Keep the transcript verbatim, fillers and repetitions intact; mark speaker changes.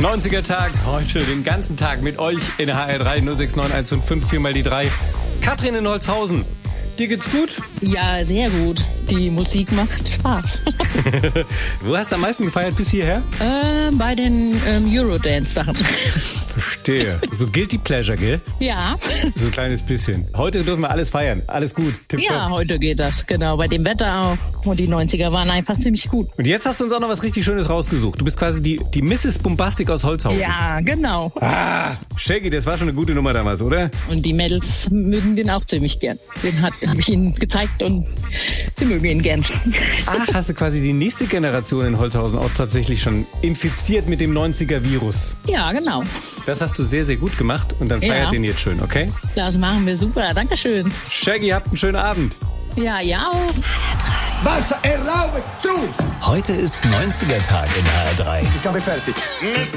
Speaker 1: neunziger-Tag, heute den ganzen Tag mit euch in der H R drei null sechs neun eins fünf fünf vier mal die drei. Katrin in Holzhausen, dir geht's gut?
Speaker 2: Ja, sehr gut. Die Musik macht Spaß.
Speaker 1: Wo hast du am meisten gefeiert bis hierher?
Speaker 2: Äh, bei den ähm, Eurodance-Sachen.
Speaker 1: Verstehe. So Guilty Pleasure, gell?
Speaker 2: Ja.
Speaker 1: So ein kleines bisschen. Heute dürfen wir alles feiern. Alles gut. Tipptopp.
Speaker 2: Ja, heute geht das, genau. Bei dem Wetter auch. Und die neunziger waren einfach ziemlich gut.
Speaker 1: Und jetzt hast du uns auch noch was richtig Schönes rausgesucht. Du bist quasi die, die Misses Bombastic aus Holzhausen.
Speaker 2: Ja, genau.
Speaker 1: Ah, Shaggy, das war schon eine gute Nummer damals, oder?
Speaker 2: Und die Mädels mögen den auch ziemlich gern. Den habe ich ihnen gezeigt und sie mögen ihn gern.
Speaker 1: Ach, hast du quasi die nächste Generation in Holzhausen auch tatsächlich schon infiziert mit dem neunziger-Virus.
Speaker 2: Ja, genau.
Speaker 1: Das hast du sehr, sehr gut gemacht und dann feiert
Speaker 2: Ja.
Speaker 1: den jetzt schön, okay?
Speaker 2: Das machen wir super. Dankeschön.
Speaker 1: Shaggy, habt einen schönen Abend.
Speaker 2: Ja, ja auch.
Speaker 3: Was erlaube du?
Speaker 4: Heute ist neunziger-Tag in H R drei.
Speaker 3: Ich bin fertig.